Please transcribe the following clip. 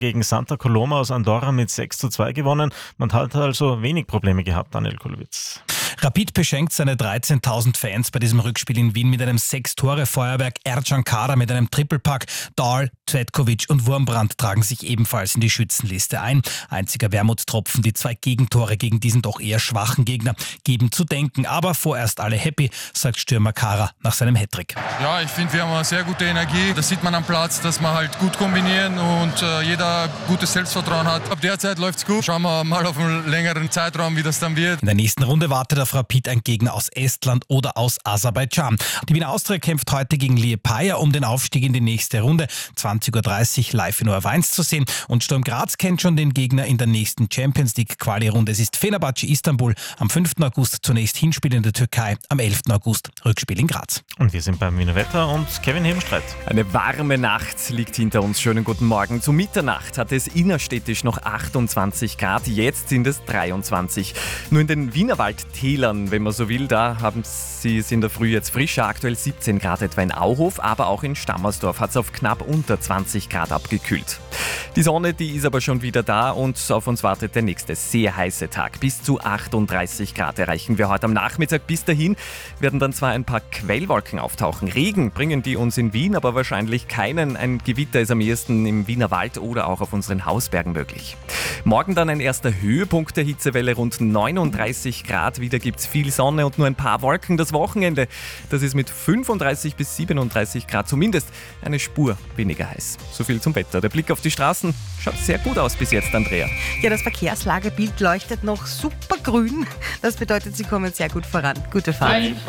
gegen Santa Coloma aus Andorra mit 6:2 gewonnen. Man hat also wenig Probleme gehabt, Daniel Kulowitz. Rapid beschenkt seine 13.000 Fans bei diesem Rückspiel in Wien mit einem 6-Tore-Feuerwerk. Ercan Kara mit einem Trippelpack. Dahl, Cvetkovic und Wurmbrand tragen sich ebenfalls in die Schützenliste ein. Einziger Wermutstropfen, die 2 Gegentore gegen diesen doch eher schwachen Gegner geben zu denken. Aber vorerst alle happy, sagt Stürmer Kara nach seinem Hattrick. Ja, ich finde, wir haben eine sehr gute Energie. Das sieht man am Platz, dass wir halt gut kombinieren und jeder gutes Selbstvertrauen hat. Ab der Zeit läuft's gut. Schauen wir mal auf einen längeren Zeitraum, wie das dann wird. In der nächsten Runde wartet auf Rapid ein Gegner aus Estland oder aus Aserbaidschan. Die Wiener Austria kämpft heute gegen Liepaja um den Aufstieg in die nächste Runde. 20:30 Uhr live in ORF1 zu sehen. Und Sturm Graz kennt schon den Gegner in der nächsten Champions League Quali-Runde. Es ist Fenerbahce Istanbul am 5. August zunächst Hinspiel in der Türkei, am 11. August Rückspiel in Graz. Und wir sind beim Wiener Wetter und Kevin Hebenstreit. Eine warme Nacht liegt hinter uns. Schönen guten Morgen. Zu Mitternacht hatte es innerstädtisch noch 28 Grad, jetzt sind es 23. Nur in den Wienerwaldtälern, wenn man so will, da haben sie es in der Früh jetzt frischer. Aktuell 17 Grad etwa in Auhof, aber auch in Stammersdorf hat es auf knapp unter 20 Grad abgekühlt. Die Sonne, die ist aber schon wieder da und auf uns wartet der nächste sehr heiße Tag. Bis zu 38 Grad erreichen wir heute am Nachmittag. Bis dahin werden dann zwar ein paar Quellwolken auftauchen. Regen bringen die uns in Wien, aber wahrscheinlich keinen. Ein Gewitter ist am ehesten im Wiener Wald oder auch auf unseren Hausbergen möglich. Morgen dann ein erster Höhepunkt der Hitzewelle, rund 39 Grad. Wieder gibt's viel Sonne und nur ein paar Wolken. Das Wochenende, das ist mit 35 bis 37 Grad zumindest eine Spur weniger heiß. So viel zum Wetter. Der Blick auf die Straßen schaut sehr gut aus bis jetzt, Andrea. Ja, das Verkehrslagebild leuchtet noch super grün. Das bedeutet, Sie kommen sehr gut voran. Gute Fahrt.